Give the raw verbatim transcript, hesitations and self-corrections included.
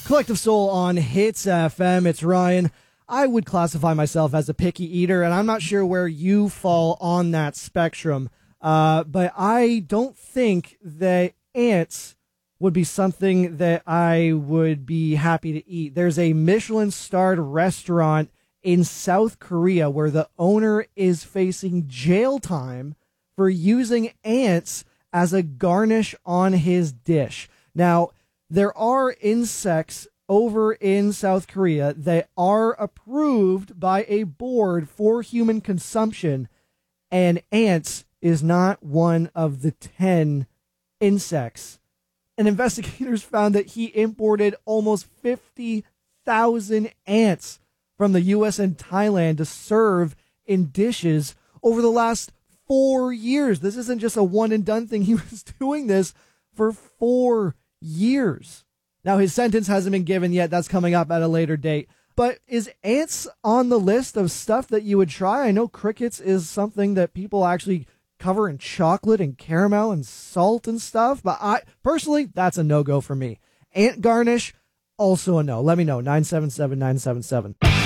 Collective Soul on Hits F M. It's Ryan. I would classify myself as a picky eater, and I'm not sure where you fall on that spectrum. Uh, but I don't think that ants would be something that I would be happy to eat. There's a Michelin-starred restaurant in South Korea where the owner is facing jail time for using ants as a garnish on his dish. Now, there are insects over in South Korea that are approved by a board for human consumption, and ants is not one of the ten insects. And investigators found that he imported almost fifty thousand ants from the U S and Thailand to serve in dishes over the last four years. This isn't just a one and done thing. He was doing this for four years. Now, his sentence hasn't been given yet. That's coming up at a later date. But is ants on the list of stuff that you would try? I know crickets is something that people actually cover in chocolate and caramel and salt and stuff. But I personally, that's a no-go for me. Ant garnish, also a no. Let me know. nine seven seven nine seven seven.